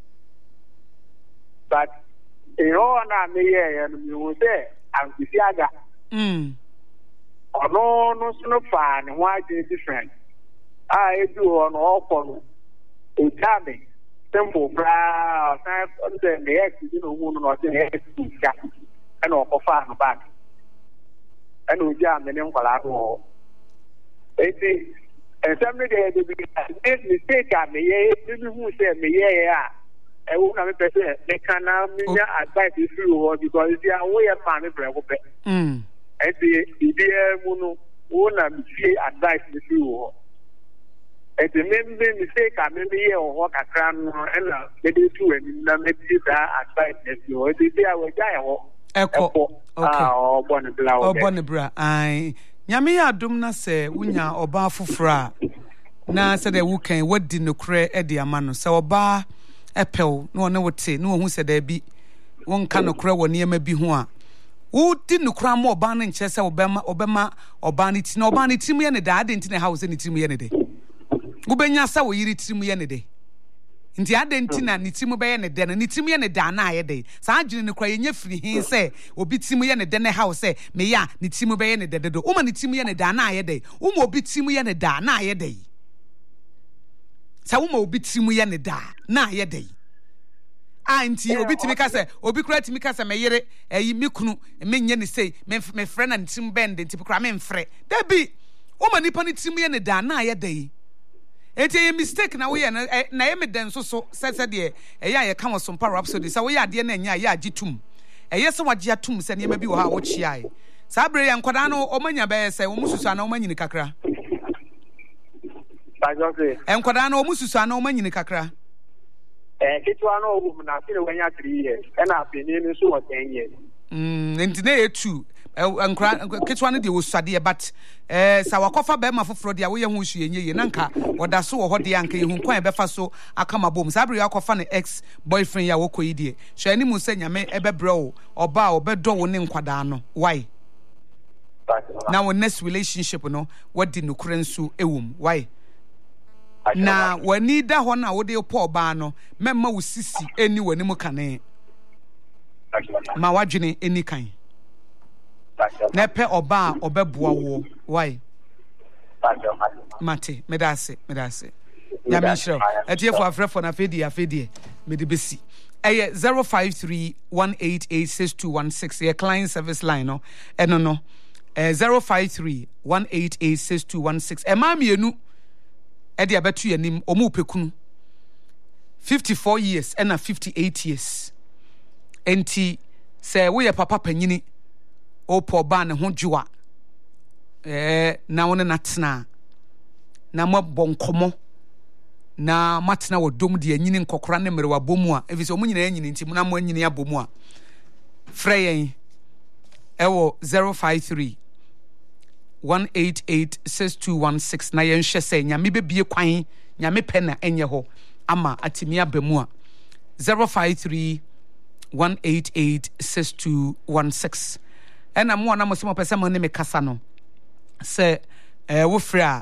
but e ho na me ye ye no mi wo se an ti aga mm no no no fan why they different I do on all for a time simple bra on the next you know who not the and all fan back and we jam and then collabo eighty and somebody this mistake I may who said me yeah I won't have a person they can now advise you because they are way a family break mm and the idea muno wona mi advice me fi wo e de me me mistake a me me ye wo kakra no e na me dey tu ani na me ti da advice me fi wo e dey we ja wo eko ah o bon bla o bon bra ai nyame ya adom na se wunya oba foforo na se de wu kan wadi no kure e de ama no se oba epew no ne wote no hu se da bi won ka no kure wo ne ma bi ho a Udi nukura mo oba ne nche se obema obema oba ne ti na oba ne timu ye ne da ade nti na house ne timu ye ne de ubenya sa wo yiri timu ye ne de nti ade nti na ne timu be ye ne de na ne timu ye ne da na aye de sa adwene ne kwa ye nya firi hin se obi timu ye ne de ne house se me ya ne timu be ye ne de de uma ne timu ye ne da na aye de uma obi timu ye ne da na aye de sa uma obi timu ye ne da na aye de anti obi timi ka se obi kura timi ka se me yere eyi mi kunu me nye ne sei me me frɛ na ntim bend nti kura me mfrɛ da bi o ma nipa ne tim ye ne da na ye da yi enti ye mistake na wo ye na ye me den so so se se de eya ye ka wo so mpa rhapsody se wo ye ade na nya ye agitum eye se wagye atum se ne ma bi wo ha wo chiae sa bre ye nkoda no o manya be se wo mususu ana o manyini kakra bajoke enkoda no o mususu ana o manyini kakra eh kitwa no obu na feel when ya three years and apeni ni so ten years mm enti na ye two enkra kitwa no de wo suade but eh sa wakofa be ma foforo de a wo ye ho hsu yenye ye nanka oda so wo ho de anka ye hu kwan be fa so akama bom sa bre yakofa ne ex boyfriend ya wo koyi de hwe ani mu se nyame ebe bre wo oba obedo wo ne nkwada no why now next relationship no what di nukure nso ewum why na wani da ho na wo de po ba no memma wo sisi eni wani mu kane ma wadwene eni kan na pe oba obeboa wo why mate medase medase ya me shiro etiefo afrefo na fedi afedi me de besi eye zero five three one eight eight six two one six ye client service line no eno no eh zero five three one eight eight six two one six e ma mienu ɛde abetu yanim omu pekunu fifty-four years and fifty-eight years enti sɛ woyɛ papa panyini opo ba ne ho dwoa eh na wona natena na mabɔ nkɔmɔ na matena wo dom de anyini nkɔkora ne mere wabomu a efisɛ omu nyina anyini nti na mo anyini abomu a frɛ yɛn ɛwɔ zero five three one eight eight six two one six na yɛn hwɛ sɛ nyame bebie kwan nyame pɛ na ɛnyɛ hɔ ama atimi abamu a zero five three one eight eight six two one six ɛna mo na mo sɛ mo pɛ sɛ mo ne me kasa no sɛ eh wo frɛ a